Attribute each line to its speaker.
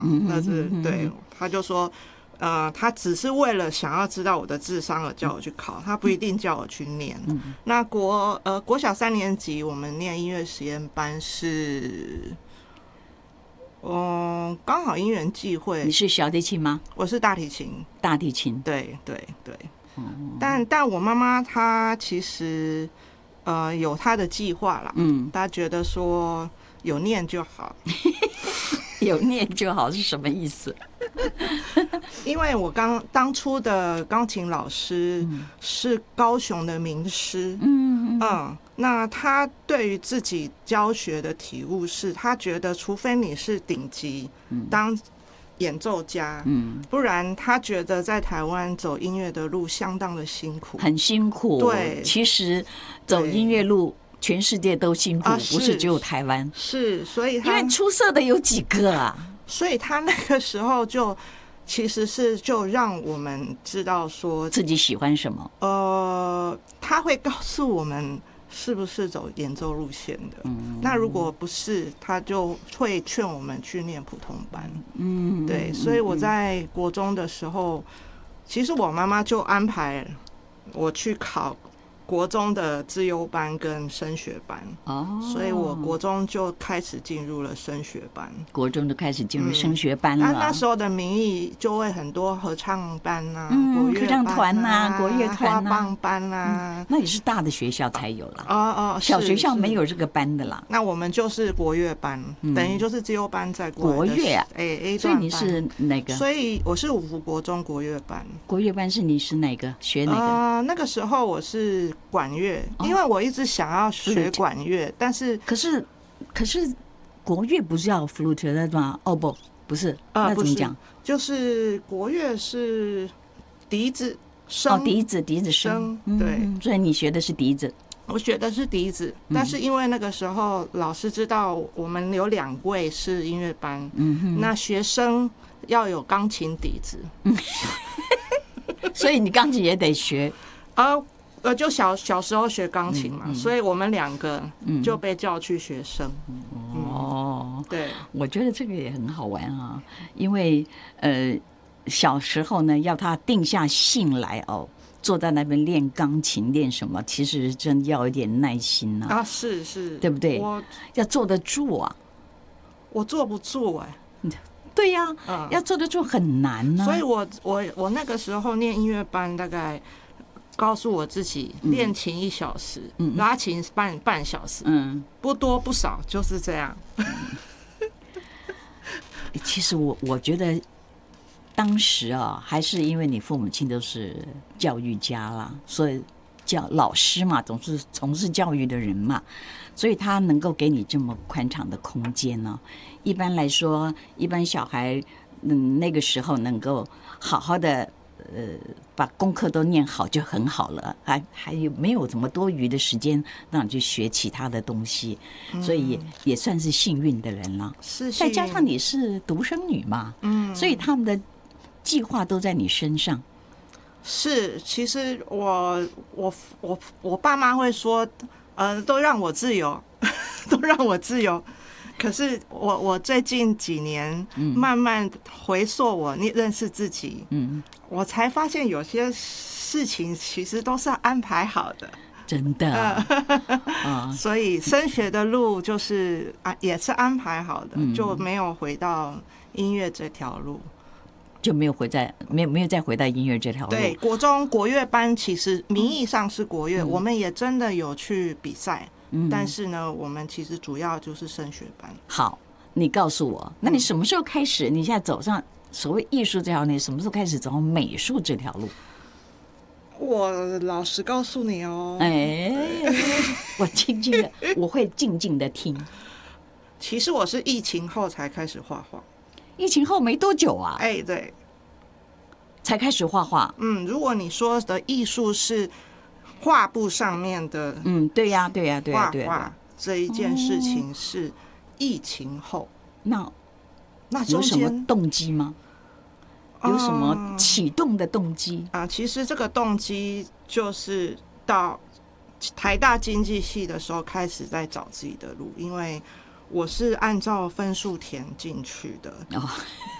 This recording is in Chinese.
Speaker 1: 那是对，他就说。他只是为了想要知道我的智商而叫我去考，他不一定叫我去念。那国小3年级我们念音乐实验班是，刚好因缘际会。
Speaker 2: 你是小提琴吗？
Speaker 1: 我是大提琴。大提琴，对对对。但我妈妈她其实有她的计划啦，她觉得说有念就好。
Speaker 2: 有念就好是什么意思？
Speaker 1: 因为我当初的钢琴老师是高雄的名师，那他对于自己教学的体悟是，他觉得除非你是顶级当演奏家，不然他觉得在台湾走音乐的路相当的辛苦，
Speaker 2: 很辛苦。对，其实走音乐路。全世界都辛苦，不是只有台湾。
Speaker 1: 是，所以
Speaker 2: 因为出色的有几个啊？
Speaker 1: 所以他那个时候其实是就让我们知道说
Speaker 2: 自己喜欢什么。
Speaker 1: 他会告诉我们是不是走演奏路线的。那如果不是，他就会劝我们去念普通班。对，所以我在国中的时候，其实我妈妈就安排我去考国中的资优班跟升学班，所以我国中就开始进入了升学班。
Speaker 2: 国中就开始进入升学班了。
Speaker 1: 那时候的名义就会很多合唱班啊、国乐
Speaker 2: 合唱团啊、国乐团啊、
Speaker 1: 花棒班啊。
Speaker 2: 那也是大的学校才有啦。小学校没有这个班的啦。
Speaker 1: 那我们就是国乐班，等于就是资优班在
Speaker 2: 国乐啊。
Speaker 1: A
Speaker 2: 所以你是哪个？
Speaker 1: 所以我是五福国中国乐班。
Speaker 2: 国乐班是你是哪个？学哪个？
Speaker 1: 那个时候我是管乐，因为我一直想要学管乐，但是
Speaker 2: 可是国乐不是要 flute 的吗？不是，那怎么讲？
Speaker 1: 就是国乐是笛子声，
Speaker 2: 笛子声，
Speaker 1: 对，
Speaker 2: 所以你学的是笛子。
Speaker 1: 我学的是笛子，但是因为那个时候老师知道我们有2位是音乐班，那学生要有钢琴底子，
Speaker 2: 所以你钢琴也得学
Speaker 1: 就小时候学钢琴嘛，所以我们2个就被叫去学声。对，
Speaker 2: 我觉得这个也很好玩啊，因为小时候呢，要他定下心来坐在那边练钢琴练什么，其实真要一点耐心啊。
Speaker 1: 是，
Speaker 2: 对不对？要坐得住啊。
Speaker 1: 我坐不住
Speaker 2: 对呀，要坐得住很难啊。
Speaker 1: 所以我那个时候念音乐班，大概告诉我自己练琴1小时，拉琴半小时，不多不少，就是这样。
Speaker 2: 其实我觉得当时还是因为你父母亲都是教育家啦，所以老师嘛，总是从事教育的人嘛，所以他能够给你这么宽敞的空间呢。一般来说，一般小孩那个时候能够好好的把功课都念好就很好了，还有没有什么多余的时间让你去学其他的东西，所以也算是幸运的人了。再加上你是独生女嘛，所以他们的计划都在你身上。
Speaker 1: 是，其实我爸妈会说，都让我自由，都让我自由。可是我最近几年慢慢回溯我认识自己，我才发现有些事情其实都是安排好的，
Speaker 2: 真的。
Speaker 1: 所以升学的路就是也是安排好的，就没有回到音乐这条路。
Speaker 2: 就没有再回到音乐这条路。
Speaker 1: 对，国中国乐班其实名义上是国乐，我们也真的有去比赛，但是呢，我们其实主要就是升学班。
Speaker 2: 好，你告诉我，那你什么时候开始？你现在走上所谓艺术这条路，什么时候开始走上美术这条路？
Speaker 1: 我老实告诉你
Speaker 2: 我会静静的听。
Speaker 1: 其实我是疫情后才开始画画。
Speaker 2: 疫情后没多久啊，
Speaker 1: 对，
Speaker 2: 才开始画画。
Speaker 1: 如果你说的艺术是画布上面的，
Speaker 2: 对呀，
Speaker 1: 画画这一件事情是疫情后。那
Speaker 2: 有什么动机吗？有什么启动的动机
Speaker 1: 其实这个动机就是到台大经济系的时候开始在找自己的路，因为我是按照分数填进去的。
Speaker 2: 哦，